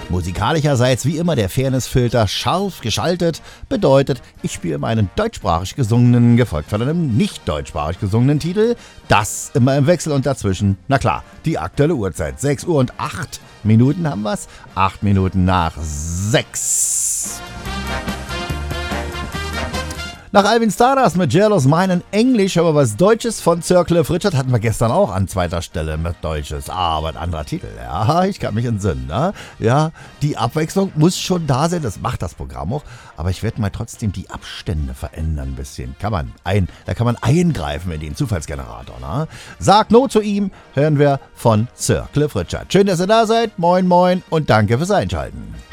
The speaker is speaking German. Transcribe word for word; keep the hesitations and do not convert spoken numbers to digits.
Musikalischerseits wie immer der Fairnessfilter scharf geschaltet, bedeutet, ich spiele meinen deutschsprachig gesungenen, gefolgt von einem nicht deutschsprachig gesungenen Titel, das immer im Wechsel und dazwischen, na klar, die aktuelle Uhrzeit, sechs Uhr und acht Minuten haben wir's, acht Minuten nach sechs. Nach Alvin Stardust mit Jealous meinen Englisch, aber was Deutsches von Sir Cliff Richard hatten wir gestern auch an zweiter Stelle mit Deutsches. Aber ein anderer Titel, ja, ich kann mich entsinnen. Ne? Ja, die Abwechslung muss schon da sein, das macht das Programm auch. Aber ich werde mal trotzdem die Abstände verändern ein bisschen. Kann man ein, da kann man eingreifen in den Zufallsgenerator. Ne? Sag No zu ihm, hören wir von Sir Cliff Richard. Schön, dass ihr da seid, moin moin und danke fürs Einschalten.